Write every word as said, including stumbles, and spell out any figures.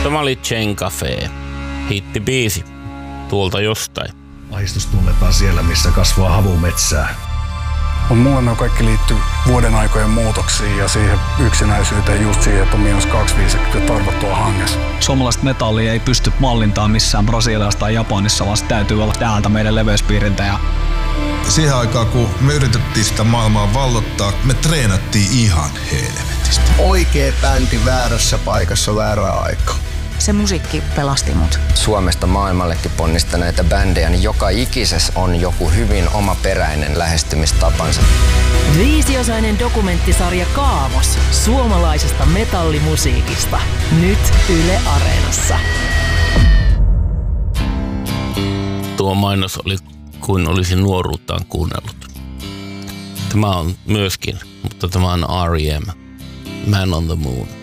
Tämä oli Chain Cafe. Hittibiisi. Tuolta jostain. Ahdistus tunnetaan siellä, missä kasvaa havumetsää. Mulle ne kaikki liittyy vuoden aikojen muutoksiin ja siihen yksinäisyyteen, just siihen, että on miinus kaksikymmentäviisi tarvottua hangessa. Suomalaista metallia ei pysty mallintaan missään Brasiliassa tai Japanissa, vaan se täytyy olla täältä meidän leveyspiiriltä. Ja siihen aikaan, kun me yritettiin sitä maailmaa vallottaa, me treenattiin ihan helvetistä. Oikea bändi väärässä paikassa väärää aikaa. Se musiikki pelasti mut. Suomesta maailmallekin ponnistaneita bändejä, niin joka ikisessä on joku hyvin omaperäinen lähestymistapansa. Viisiosainen dokumenttisarja Kaavos suomalaisesta metallimusiikista. Nyt Yle Areenassa. Tuo mainos oli kuin olisi nuoruuttaan kuunnellut. Tämä on myöskin, mutta tämä on R E M. Man on the Moon.